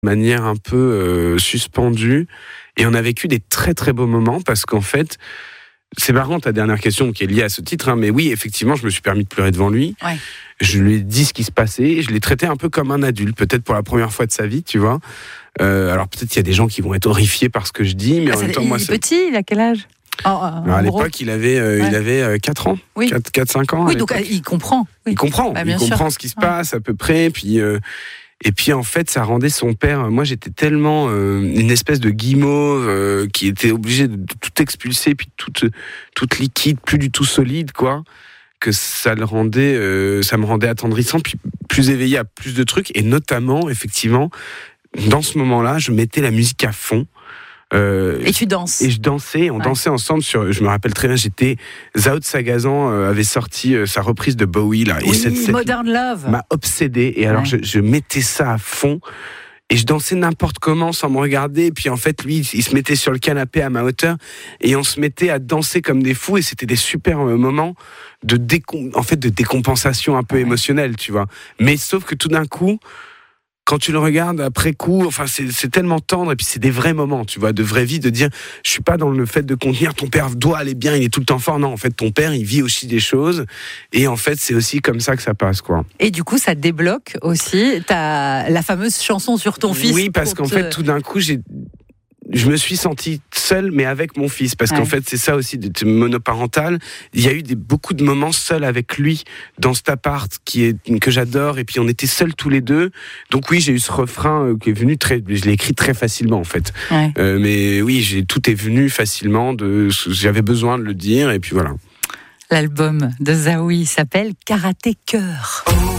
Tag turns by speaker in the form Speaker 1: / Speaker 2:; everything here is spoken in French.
Speaker 1: de manière un peu suspendue. Et on a vécu des très très beaux moments parce qu'en fait, c'est marrant ta dernière question qui est liée à ce titre, hein, mais oui, effectivement, je me suis permis de pleurer devant lui.
Speaker 2: Ouais.
Speaker 1: Je lui ai dit ce qui se passait et je l'ai traité un peu comme un adulte, peut-être pour la première fois de sa vie, tu vois. Alors peut-être qu'il y a des gens qui vont être horrifiés par ce que je dis, mais en même temps, moi,
Speaker 2: il est petit, il a quel âge?
Speaker 1: À l'époque, il avait 4 ans,
Speaker 2: oui.
Speaker 1: 4-5 ans.
Speaker 2: Oui, donc il comprend. Oui.
Speaker 1: Il comprend,
Speaker 2: bah,
Speaker 1: il comprend ce qui se passe à peu près. Et puis en fait, ça rendait son père. Moi, j'étais tellement une espèce de guimauve qui était obligé de tout expulser, puis toute liquide, plus du tout solide, quoi. Que ça me rendait attendrissant, puis plus éveillé à plus de trucs, et notamment, effectivement, dans ce moment-là, je mettais la musique à fond.
Speaker 2: Et tu danses.
Speaker 1: Et je dansais, on dansait ensemble je me rappelle très bien, Zao de Sagazan avait sorti sa reprise de Bowie, là.
Speaker 2: Oui,
Speaker 1: et cette
Speaker 2: Modern Love.
Speaker 1: M'a obsédé, et alors je mettais ça à fond, et je dansais n'importe comment sans me regarder, et puis en fait, lui, il se mettait sur le canapé à ma hauteur, et on se mettait à danser comme des fous, et c'était des super moments de décompensation un peu émotionnelle, tu vois. Mais sauf que tout d'un coup, quand tu le regardes après coup, enfin c'est tellement tendre, et puis c'est des vrais moments, tu vois, de vraie vie, de dire je suis pas dans le fait de contenir ton père doit aller bien, il est tout le temps fort. Non, en fait ton père il vit aussi des choses, et en fait c'est aussi comme ça que ça passe, quoi.
Speaker 2: Et du coup ça débloque aussi la fameuse chanson sur ton fils.
Speaker 1: Oui, parce qu'en fait tout d'un coup je me suis senti seul, mais avec mon fils, parce qu'en fait c'est ça aussi d'être monoparental. Il y a eu beaucoup de moments seuls avec lui dans cet appart que j'adore, et puis on était seuls tous les deux. Donc oui, j'ai eu ce refrain qui est venu je l'ai écrit très facilement en fait. Mais oui, tout est venu facilement. J'avais besoin de le dire, et puis voilà.
Speaker 2: L'album de Zaouï s'appelle Karaté Cœur.